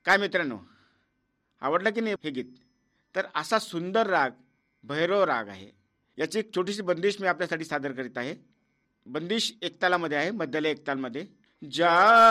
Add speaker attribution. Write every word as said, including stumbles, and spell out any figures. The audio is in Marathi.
Speaker 1: काय मित्रांनो, आवडलं की नाही हे गीत? तर असा सुंदर राग भैरव राग आहे. याची एक छोटीशी बंदिश मी आपल्यासाठी सादर करीत आहे. बंदिश एकतालामध्ये आहे, मध्यले एकतालमध्ये. जा